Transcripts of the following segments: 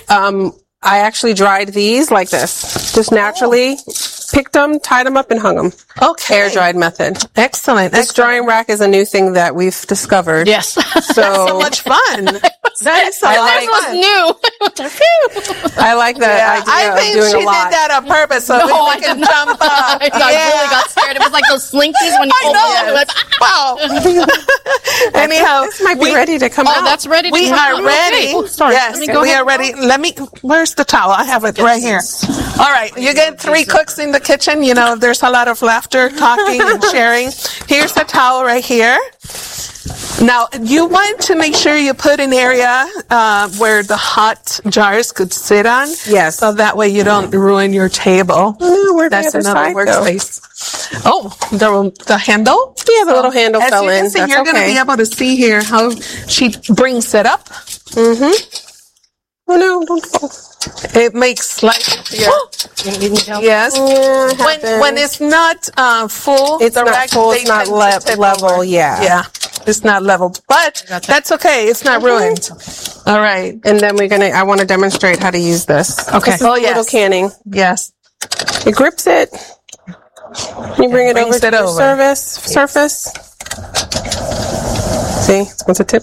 I actually dried these like this. Just naturally picked them, tied them up, and hung them. Okay. Air dried method. Excellent. This drying rack is a new thing that we've discovered. Yes. So much fun. That is so I was fun. new. I like that idea I think of doing she a lot. did that on purpose so No, we I can did not. jump up. I really got scared. It was like those slinkies when you I open know. it. Wow. Anyhow, This might be ready to come out. Oh, that's ready to we come are out. ready. Okay. Oh, sorry. Yes, Let me go we ahead. are ready. Where's the towel? I have it right here. All right. You get 3 cooks in the kitchen. You know, there's a lot of laughter, talking, and sharing. Here's the towel right here. Now, you want to make sure you put an area where the hot jars could sit on. Yes. So that way you don't ruin your table. Where'd the That's other another side go? workspace. Oh, the handle? Yeah, the little handle As fell you in. can see, That's you're going to okay. be able to see here how she brings it up. Oh no, don't fall. It makes like yes. Yeah, When it's not full, it's the not rack, full. they It's not tend to tip level. over. Yeah. Yeah, it's not leveled, but that's okay. It's not ruined. All right. And then I want to demonstrate how to use this. Okay. This is little canning. Yes. It grips it. You bring it over brings to it the over. surface. See, it's a tip.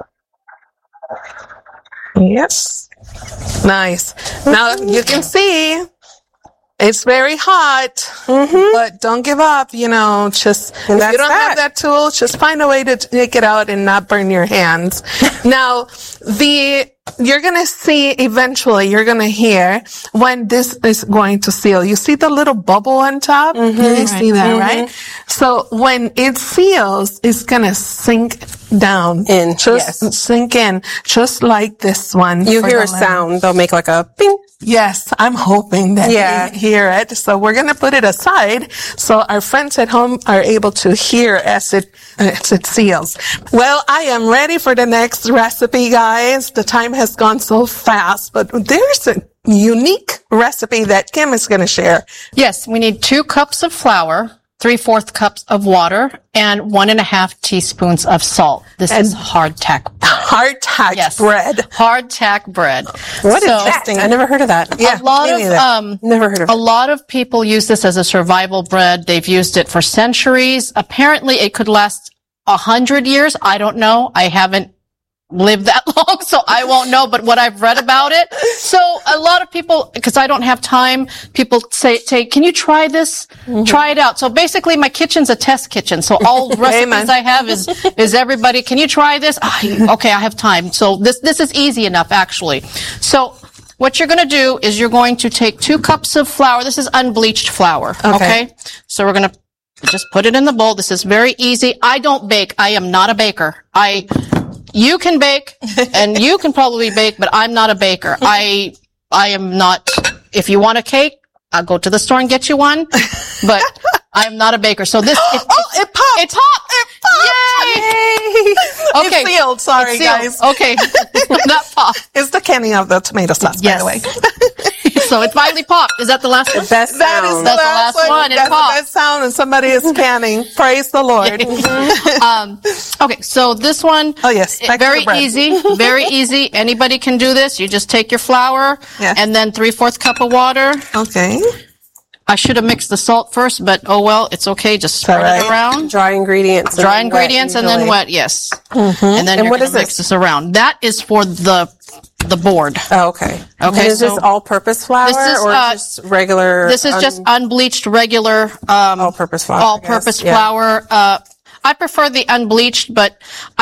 Yes. Nice. Now you can see it's very hot, but don't give up. You know, just if you that's don't have that tool, just find a way to take it out and not burn your hands. Now, you're going to see eventually, you're going to hear when this is going to seal. You see the little bubble on top? You see that, right? So when it seals, it's going to sink down. Sink in, just like this one. You for hear the a sound. They'll make like a ping. Yes, I'm hoping that you hear it. So we're going to put it aside so our friends at home are able to hear as it seals. Well, I am ready for the next recipe, guys. The time has gone so fast, but there's a unique recipe that Kim is going to share. Yes, we need 2 cups of flour, 3/4 cups of water, and 1.5 teaspoons of salt. This is hardtack bread. Hardtack bread. Hardtack bread. What is that? I never heard of that. Yeah, never heard of it. A lot of people use this as a survival bread. They've used it for centuries. Apparently, it could last 100 years. I don't know. I haven't lived that long, so I won't know, but what I've read about it. So a lot of people, because I don't have time, people say, can you try this? Try it out. So basically my kitchen's a test kitchen. So all recipes I have is everybody, can you try this? Okay, I have time. So this is easy enough, actually. So what you're going to do is you're going to take 2 cups of flour. This is unbleached flour. Okay. So we're going to just put it in the bowl. This is very easy. I don't bake. I am not a baker. You can bake, and you can probably bake, but I'm not a baker. I am not. If you want a cake, I'll go to the store and get you one. But I'm not a baker. So this. It popped! It popped! It popped! Yay! Okay. It's sealed. Sorry, It's sealed. guys. Okay. That popped. It's the canning of the tomato sauce, by the way. So it finally popped. Is that the last one? Best That is sound. the That's last one. It That's popped. the best sound, and somebody is canning. Praise the Lord. Okay, so this one. Oh, yes. Back to Very the bread. easy. Very easy. Anybody can do this. You just take your flour and then 3/4 cup of water. Okay. I should have mixed the salt first, but oh well, it's okay. Just spread it around. Dry ingredients. Dry ingredients and then wet, yes. And then you're what going is to mix this around. That is for the board. Oh, okay. Okay, And is this so- all-purpose flour This is, or just regular? This is just unbleached, regular, all-purpose flour. all-purpose flour. I prefer the unbleached, but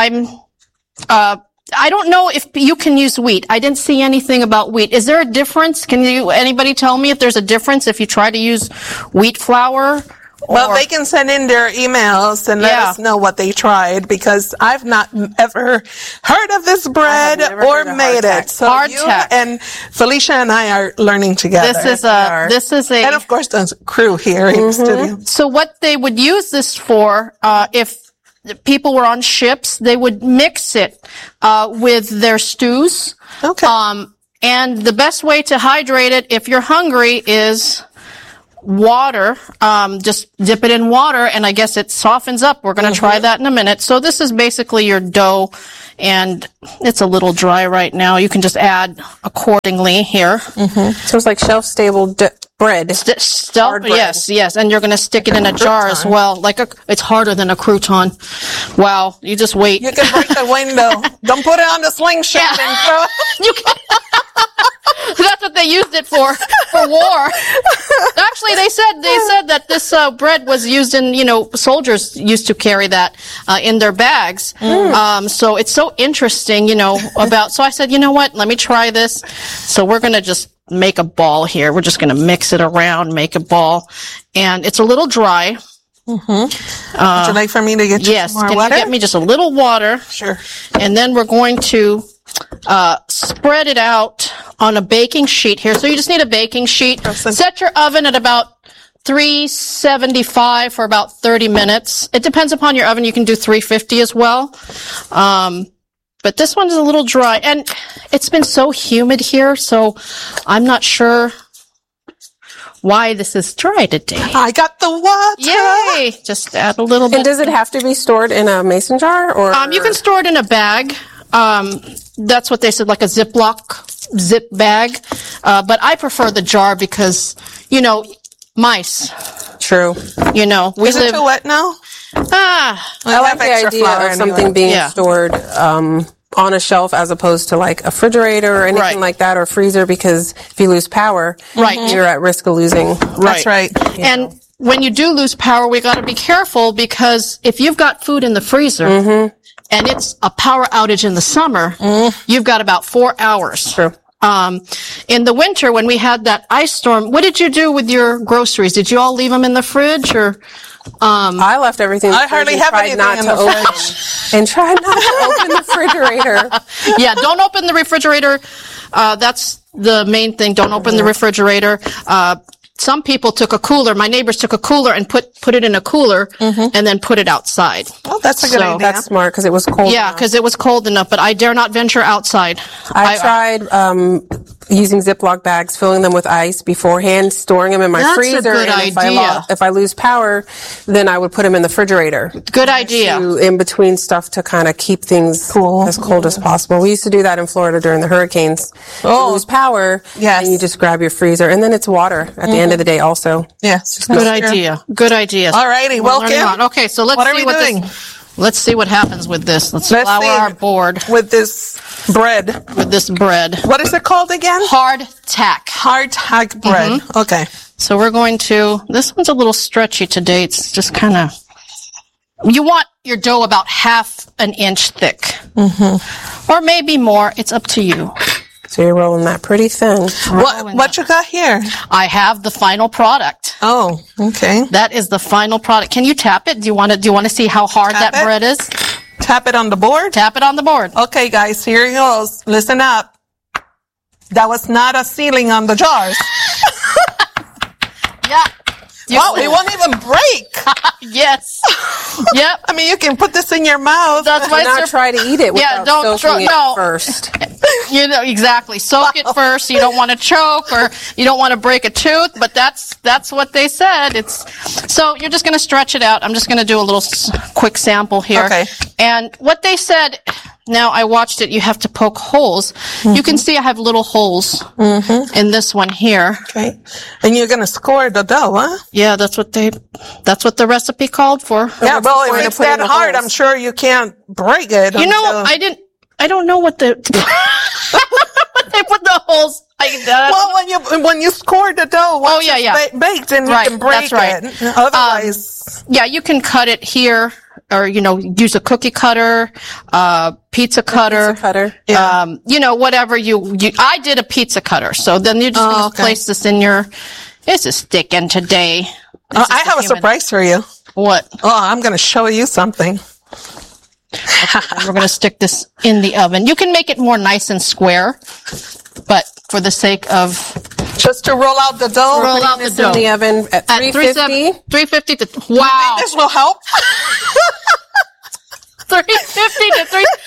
I don't know if you can use wheat. I didn't see anything about wheat. Is there a difference? Can anybody tell me if there's a difference if you try to use wheat flour? Well, they can send in their emails and let us know what they tried, because I've not ever heard of this bread or made it. So you and Felicia and I are learning together. This is a, and of course the crew here in the studio. So what they would use this for, if people were on ships, they would mix it with their stews. Okay. And the best way to hydrate it, if you're hungry, is water. Just dip it in water, and I guess it softens up. We're going to try that in a minute. So this is basically your dough. and it's a little dry right now. You can just add accordingly here. So it's like shelf-stable bread. Hard bread. Yes, and you're going to stick it in a jar as well. It's harder than a crouton. Wow, you just wait. You can break the window. Don't put it on the slingshot and throw it. You can. That's what they used it for war. Actually, they said that this bread was used in, soldiers used to carry that in their bags. So it's so interesting, so I said, you know what? Let me try this. So we're going to just make a ball here. We're just going to mix it around, make a ball. And it's a little dry. Would you like for me to get you some more can water? you get me just a little water? Sure. And then we're going to spread it out on a baking sheet here. So you just need a baking sheet. Set your oven at about 375 for about 30 minutes. It depends upon your oven. You can do 350 as well. But this one is a little dry, and it's been so humid here, so I'm not sure why this is dry today. I got the water. Yay! Just add a little bit. And does it have to be stored in a mason jar, or? You can store it in a bag. That's what they said, like a zip bag. But I prefer the jar because, mice. True. We Is it live. too wet now? I like the idea of something being stored on a shelf as opposed to like a refrigerator or anything like that, or freezer, because if you lose power, you're at risk of losing. That's right. And when you do lose power, we got to be careful, because if you've got food in the freezer and it's a power outage in the summer, you've got about 4 hours. True. In the winter, when we had that ice storm, what did you do with your groceries? Did you all leave them in the fridge, or? I left everything. I hardly have anything in the fridge. And tried not to open the refrigerator. Yeah, don't open the refrigerator. That's the main thing. Don't open the refrigerator. Some people took a cooler. My neighbors took a cooler and put it in a cooler and then put it outside. Oh, that's a good idea. That's smart, because it was cold. Yeah, because it was cold enough, but I dare not venture outside. I tried using Ziploc bags, filling them with ice beforehand, storing them in my freezer. That's a good idea. If I lose power, then I would put them in the refrigerator. Good idea. In between stuff to kind of keep things as cold as possible. We used to do that in Florida during the hurricanes. Oh. You lose power, yes. and you just grab your freezer, and then it's water at the end of the day also. Yes. Good idea. Good idea. All righty. Well, Kim, okay, so let's see what are we doing? Let's see what happens with this. Let's flour see our board with this bread. with this bread. What is it called again? Hardtack. Hardtack bread. Okay. So we're going to, this one's a little stretchy today. It's just kind of, you want your dough about half an inch thick. Or maybe more. It's up to you. So you're rolling that pretty thin. What you got here? I have the final product. Oh, okay. That is the final product. Can you tap it? Do you want to see how hard Tap that it? bread is? Tap it on the board? Tap it on the board. Okay, guys, here it goes. Listen up. That was not a ceiling on the jars. Yeah. Wow, it won't even break. Yes. Yep. I mean, you can put this in your mouth. That's why Not try to eat it without soaking it first. Exactly. Soak it first. You don't want to choke, or you don't want to break a tooth, but that's what they said. So you're just going to stretch it out. I'm just going to do a little quick sample here. Okay. And what they said, now I watched it, you have to poke holes. You can see I have little holes in this one here. Okay. And you're going to score the dough, huh? Yeah, that's what the recipe called for. Yeah, well, if it's that hard, I'm sure you can't break it. I don't know what they put the holes. Well, when you score the dough, it's baked, and you can break it. Otherwise, you can cut it here, or use a cookie cutter, pizza cutter, whatever I did a pizza cutter. So then you're just going to place this in your. This is sticking today. I have a surprise for you. What? Oh, I'm going to show you something. Okay, we're going to stick this in the oven. You can make it more nice and square, but for the sake of just to roll out the dough, in the oven at 350. 350 to wow. This will help. 350 to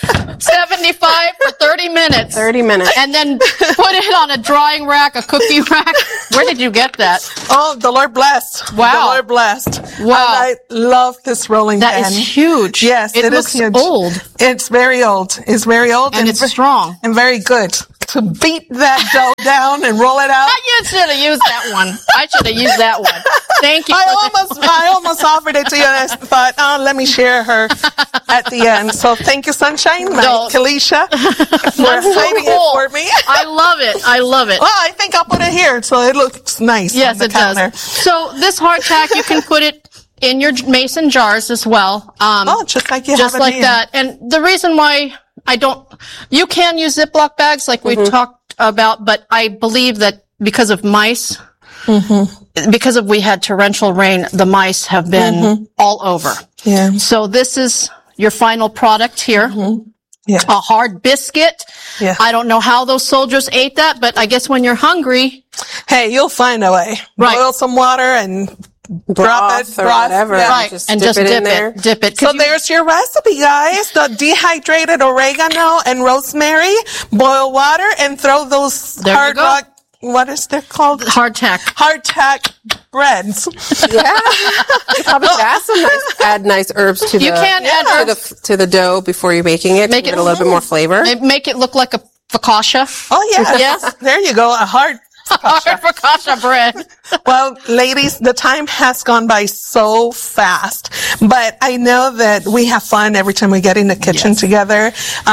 375 for 30 minutes. 30 minutes. And then put it on a drying rack, a cookie rack. Where did you get that? Oh, the Lord blessed. Wow. The Lord blessed. Wow. And I love this rolling pan. That is huge. Yes, it looks is huge. old. It's very old. It's very old. And it's strong. And very good. To beat that dough down and roll it out. You should have used that one. I should have used that one. Thank you. I almost offered it to you, and I thought, let me share her at the end. So thank you, Sunshine, Kalisha, for hiding it for me. I love it. I love it. Well, I think I'll put it here so it looks nice. Yes, on the it counter. does. So this hardtack, you can put it in your mason jars as well. Just like you just have like that. And the reason why you can use Ziploc bags like we've talked about, but I believe that because of mice, because we had torrential rain, the mice have been all over. Yeah. So this is your final product here. Yeah. A hard biscuit. Yeah. I don't know how those soldiers ate that, but I guess when you're hungry. Hey, you'll find a way. Right. Boil some water and drop it, or whatever. Yeah. Right. Just and dip just it dip in there. it. Dip it. So there's your recipe, guys. The dehydrated oregano and rosemary, boil water, and throw those There you go. what is that called? Hardtack. Hardtack breads. Yeah. Probably add nice herbs to You can add herbs to the dough before you're baking it. Make to it get a little bit more flavor. Make it look like a focaccia. Oh, yes. Yes. There you go. A hard Focaccia bread. Well, ladies, the time has gone by so fast, but I know that we have fun every time we get in the kitchen together.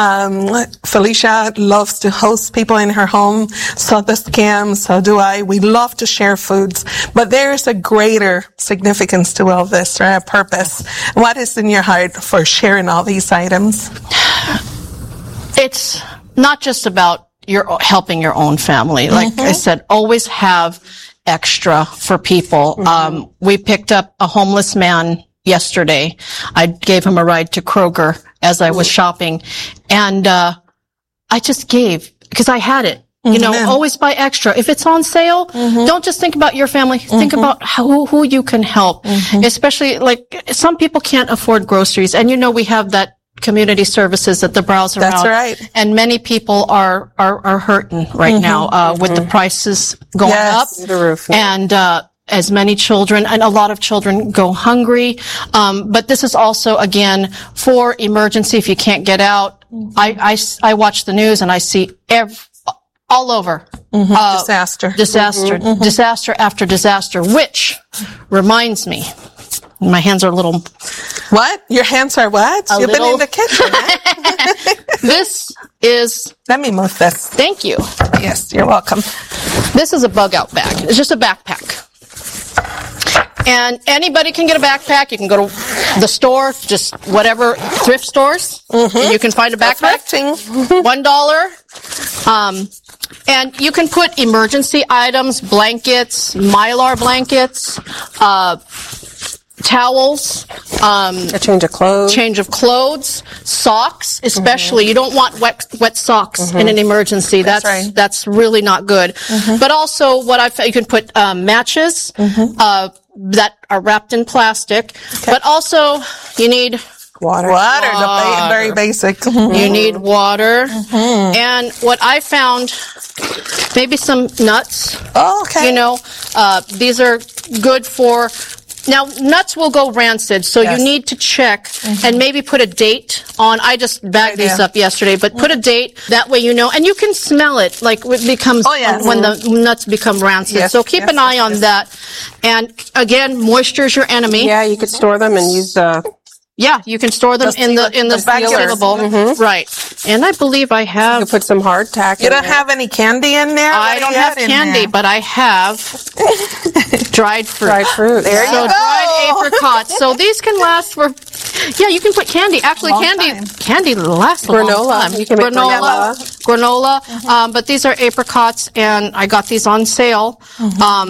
Felicia loves to host people in her home. So does Cam. So do I. We love to share foods, but there is a greater significance to all this, right? A purpose. What is in your heart for sharing all these items? It's not just about helping your own family. Like I said, always have extra for people. We picked up a homeless man yesterday. I gave him a ride to Kroger as I was shopping, and I just gave because I had it. You know, always buy extra. If it's on sale, don't just think about your family. Think about who you can help. Especially like some people can't afford groceries, and you know we have that community services at the Browser Route. That's right. And many people are hurting right now, with the prices going up. Through the roof. And, as many children, and a lot of children go hungry. But this is also, again, for emergency if you can't get out. I watch the news and I see all over. Disaster. Disaster after disaster, which reminds me, my hands are a little... What? Your hands are what? You've been in the kitchen, eh? This is... Let me move this. Thank you. Yes, you're welcome. This is a bug out bag. It's just a backpack. And anybody can get a backpack. You can go to the store, just whatever, thrift stores. And you can find a backpack. $1. And you can put emergency items, blankets, Mylar blankets, towels, a change of clothes, socks, especially. You don't want wet socks in an emergency. That's really not good. But also you can put matches that are wrapped in plastic. But also you need water. Very basic. You need water. And what I found, maybe some nuts. Oh, okay. You know, these are good for... Now, nuts will go rancid, so you need to check and maybe put a date on. I just bagged these up yesterday, but put a date. That way you know. And you can smell it, like it becomes when the nuts become rancid. So keep an eye on that. And again, moisture is your enemy. Yeah, you could store them and use the... Yeah, you can store them in the sealable. Right. And I believe I have... You could put some hardtack in You don't have any candy in there? I don't have candy, but I have dried fruit. Dried fruit. There you go. Dried apricots. So these can last for... Yeah, you can put candy. Actually, candy lasts a long time. You can make granola. But these are apricots, and I got these on sale.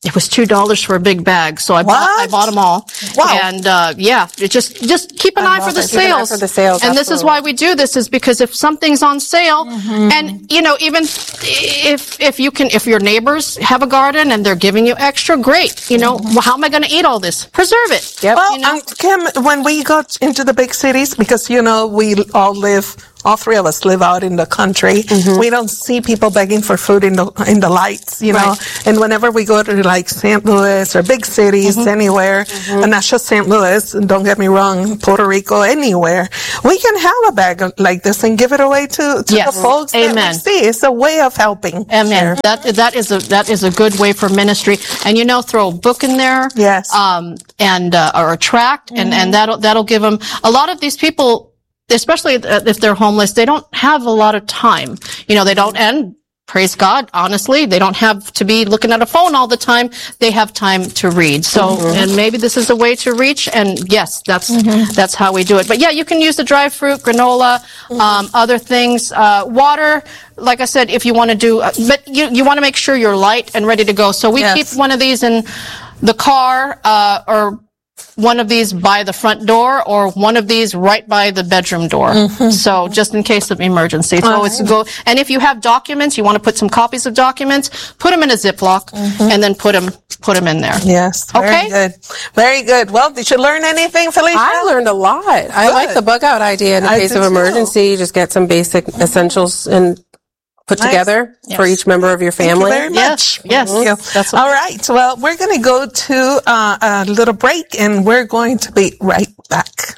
it was $2 for a big bag, so I bought them all. Wow. And just keep an eye for the sales. For the sales. And this is why we do this, is because if something's on sale, and even if your neighbors have a garden and they're giving you extra, great. Well, how am I going to eat all this? Preserve it. Yep. Well, Kim, when we go into the big cities, because we all three of us live out in the country. We don't see people begging for food in the lights, know. And whenever we go to like St. Louis or big cities anywhere, and not just St. Louis, don't get me wrong, Puerto Rico, anywhere, we can have a bag like this and give it away to the folks that we see. It's a way of helping. Amen. That is a good way for ministry. And throw a book in there. Yes. And or a tract, and that'll give them. A lot of these people, especially if they're homeless, they don't have a lot of time. They don't, and praise God, honestly, they don't have to be looking at a phone all the time. They have time to read. So, and maybe this is a way to reach, and yes, that's how we do it. But yeah, you can use the dried fruit, granola, other things, water. Like I said, if you want to do, but you want to make sure you're light and ready to go. So we keep one of these in the car, or one of these by the front door, or one of these right by the bedroom door. So just in case of emergency. So it's go. And if you have documents, you want to put some copies of documents, put them in a Ziploc, and then put them in there. Yes. Okay. Very good. Very good. Well, did you learn anything, Felicia? I learned a lot. I like the bug out idea. In the case of emergency, just get some basic essentials and put together for each member of your family. Thank you very much. Yes. All right. Well, we're going to go to a little break, and we're going to be right back.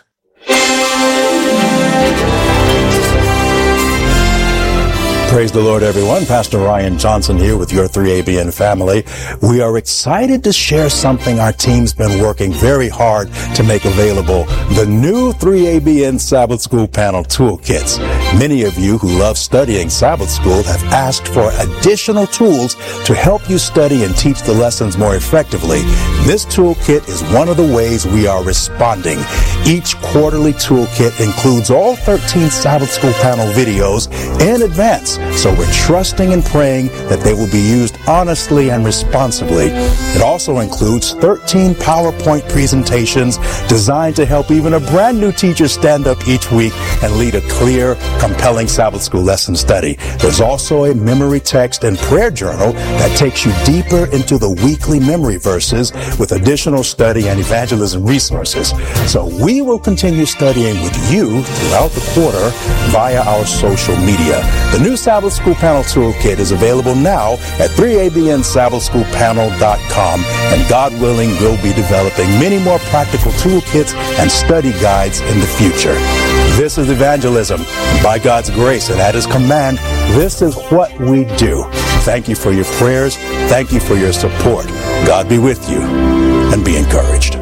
Praise the Lord, everyone. Pastor Ryan Johnson here with your 3ABN family. We are excited to share something our team's been working very hard to make available, the new 3ABN Sabbath School Panel Toolkits. Many of you who love studying Sabbath School have asked for additional tools to help you study and teach the lessons more effectively. This toolkit is one of the ways we are responding. Each quarterly toolkit includes all 13 Sabbath School Panel videos in advance. So we're trusting and praying that they will be used honestly and responsibly. It also includes 13 PowerPoint presentations designed to help even a brand new teacher stand up each week and lead a clear, compelling Sabbath School lesson study. There's also a memory text and prayer journal that takes you deeper into the weekly memory verses with additional study and evangelism resources. So we will continue studying with you throughout the quarter via our social media. The new Sabbath School Panel Toolkit is available now at 3abnsabbathschoolpanel.com, and God willing, we'll be developing many more practical toolkits and study guides in the future. This is evangelism. By God's grace and at His command, this is what we do. Thank you for your prayers. Thank you for your support. God be with you, and be encouraged.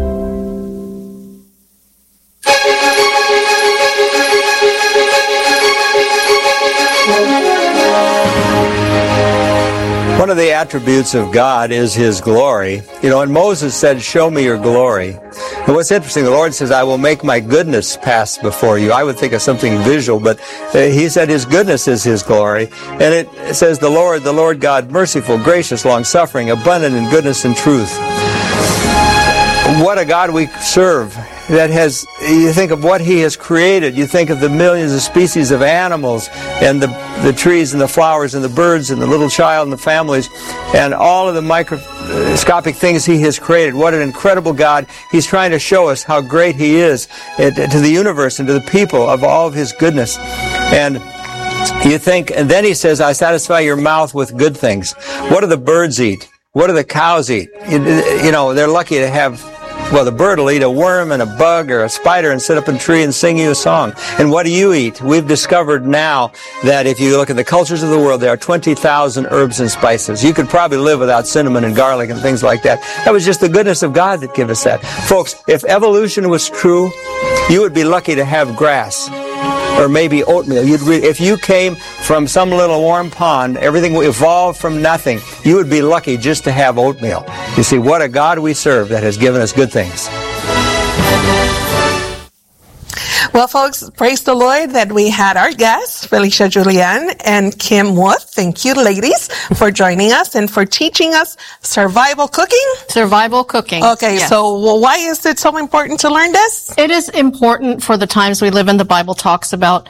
One of the attributes of God is His glory. And Moses said, "Show me your glory." And what's interesting, the Lord says, "I will make my goodness pass before you." I would think of something visual, but He said His goodness is His glory. And it says, the Lord God, merciful, gracious, long-suffering, abundant in goodness and truth. What a God we serve. You think of what He has created. You think of the millions of species of animals and the trees and the flowers and the birds and the little child and the families and all of the microscopic things He has created. What an incredible God. He's trying to show us how great He is to the universe and to the people of all of His goodness. And you think, and then He says, "I satisfy your mouth with good things." What do the birds eat? What do the cows eat? They're lucky to have, the bird will eat a worm and a bug or a spider and sit up in a tree and sing you a song. And what do you eat? We've discovered now that if you look at the cultures of the world, there are 20,000 herbs and spices. You could probably live without cinnamon and garlic and things like that. That was just the goodness of God that gave us that. Folks, if evolution was true, you would be lucky to have grass. Or maybe oatmeal. If you came from some little warm pond, everything evolved from nothing, you would be lucky just to have oatmeal. You see, what a God we serve that has given us good things. Well, folks, praise the Lord that we had our guests, Felicia Julian and Kim Wood. Thank you, ladies, for joining us and for teaching us survival cooking. Survival cooking. Okay, yes. So why is it so important to learn this? It is important for the times we live in. The Bible talks about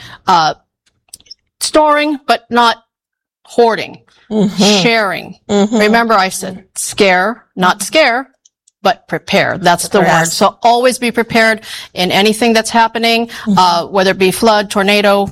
storing, but not hoarding, sharing. Remember, I said scare, not scare, but prepare. That's the word. So always be prepared in anything that's happening, whether it be flood, tornado,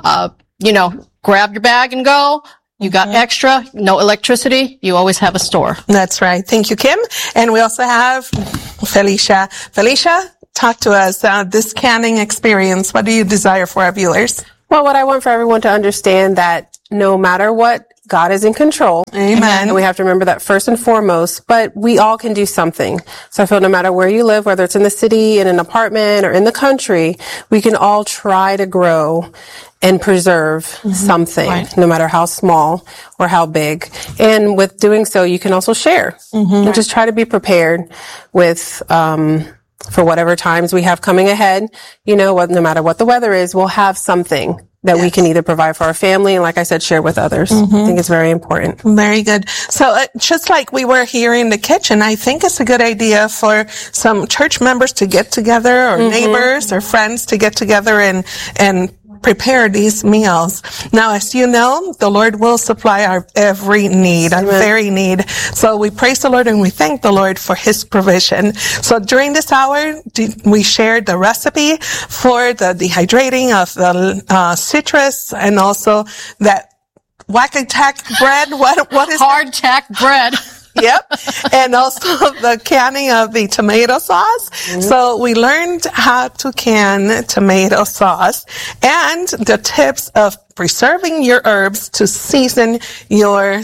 grab your bag and go. You got extra, no electricity, you always have a store. That's right. Thank you, Kim. And we also have Felicia. Felicia, talk to us, this canning experience. What do you desire for our viewers? Well, what I want for everyone to understand that no matter what, God is in control. Amen. And we have to remember that first and foremost, but we all can do something. So I feel no matter where you live, whether it's in the city, in an apartment, or in the country, we can all try to grow and preserve something, no matter how small or how big. And with doing so, you can also share and just try to be prepared with, for whatever times we have coming ahead. No matter what the weather is, we'll have something that we can either provide for our family and, like I said, share with others. I think it's very important. Very good. So just like we were here in the kitchen, I think it's a good idea for some church members to get together, or neighbors or friends to get together and prepare these meals. Now, as you know, the Lord will supply our every need, our very need. So we praise the Lord and we thank the Lord for His provision. So during this hour, we shared the recipe for the dehydrating of the citrus, and also that whack-a-tack bread. What is hard-tack bread? Yep. And also the canning of the tomato sauce. So we learned how to can tomato sauce and the tips of preserving your herbs to season your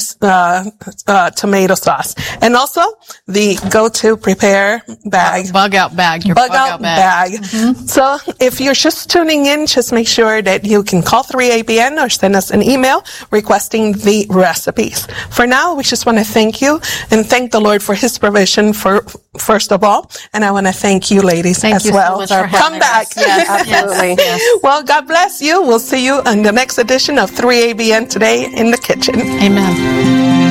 tomato sauce. And also the go-to prepare bag. Bug out bag. Your bug out bag. So if you're just tuning in, just make sure that you can call 3ABN or send us an email requesting the recipes. For now, we just want to thank you and thank the Lord for His provision first of all. And I want to thank you ladies as well. Come back. Yes, absolutely. Yes. Well, God bless you. We'll see you on the next edition of 3ABN Today in the Kitchen. Amen.